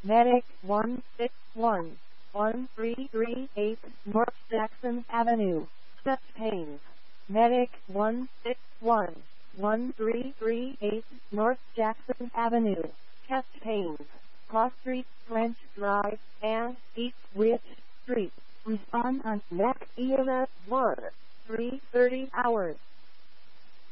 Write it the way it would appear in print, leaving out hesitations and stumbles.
Medic 161-1338 North Jackson Avenue, chest pains. Medic 161-1338 North Jackson Avenue, chest pains. Cross Street, French Drive, and East Witch Street. Respond on NAC EMS 1, 3:30 hours.